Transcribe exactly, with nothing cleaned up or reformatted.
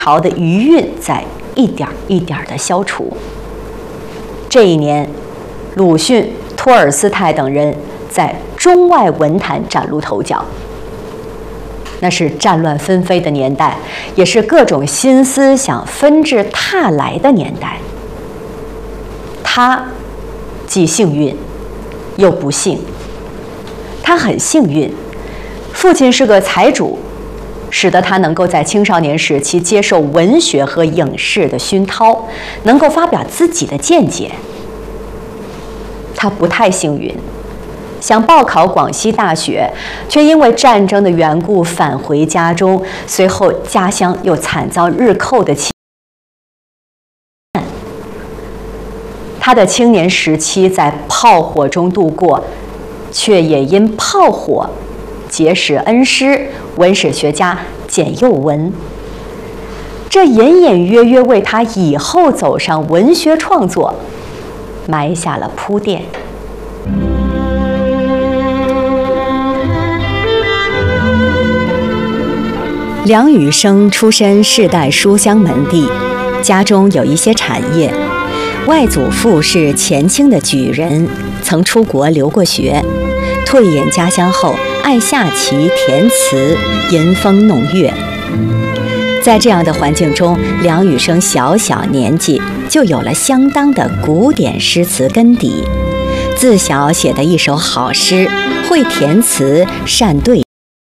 朝的余韵在一点一点地消除。这一年，鲁迅、托尔斯泰等人在中外文坛崭露头角。那是战乱纷飞的年代，也是各种新思想纷至沓来的年代。他既幸运又不幸。他很幸运，父亲是个财主，使得他能够在青少年时期接受文学和影视的熏陶，能够发表自己的见解。他不太幸运，想报考广西大学，却因为战争的缘故返回家中，随后家乡又惨遭日寇的侵犯。他的青年时期在炮火中度过，却也因炮火结识恩师文史学家简又文，这隐隐约约为他以后走上文学创作埋下了铺垫。梁羽生出身世代书香门第，家中有一些产业，外祖父是前清的举人，曾出国留过学，退隐家乡后爱下棋填词，吟风弄月。在这样的环境中，梁羽生小小年纪就有了相当的古典诗词根底，自小写的一手好诗，会填词，善对